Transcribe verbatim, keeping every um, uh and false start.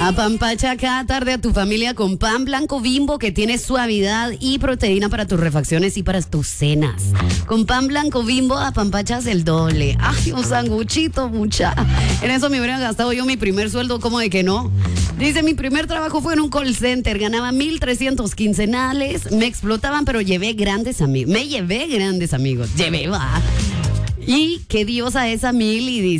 Apampacha cada tarde a tu familia con pan blanco Bimbo que tiene suavidad y proteína para tus refacciones y para tus cenas. Con pan blanco Bimbo apampachas el doble. Ay, un sanguchito, mucha. En eso me hubiera gastado yo mi primer sueldo, ¿cómo de que no? Dice, mi primer trabajo fue en un call center, ganaba mil trescientos quincenales, me explotaban, pero llevé grandes amigos. Me llevé grandes amigos. Llevé, va. Y qué diosa esa Mil y dice,